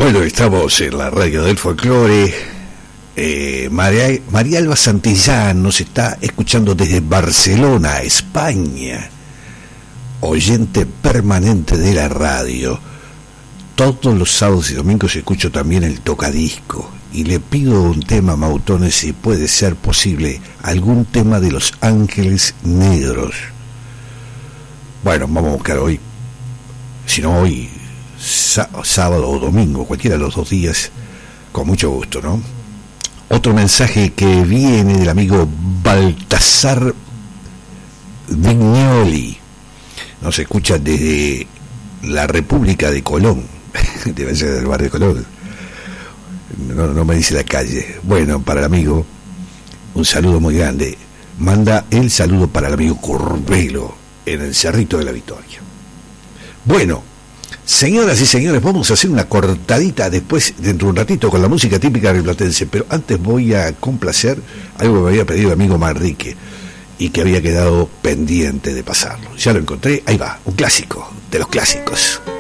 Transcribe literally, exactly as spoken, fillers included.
Bueno, estamos en la radio del folclore. Eh, María, María Alba Santillán nos está escuchando desde Barcelona, España. Oyente permanente de la radio. Todos los sábados y domingos escucho también el tocadisco. Y le pido un tema, Mautones, si puede ser posible, algún tema de Los Ángeles Negros. Bueno, vamos a buscar hoy, si no hoy, sábado o domingo, cualquiera de los dos días, con mucho gusto, ¿no? Otro mensaje que viene del amigo Baltasar Vignoli. Nos escucha desde la República de Colón. Debe ser del barrio de Colón. No, no me dice la calle. Bueno, para el amigo, un saludo muy grande. Manda el saludo para el amigo Curbelo en el Cerrito de la Victoria. Bueno, señoras y señores, vamos a hacer una cortadita después, dentro de un ratito, con la música típica rioplatense, pero antes voy a complacer algo que me había pedido el amigo Manrique y que había quedado pendiente de pasarlo. Ya lo encontré, ahí va, un clásico de los clásicos.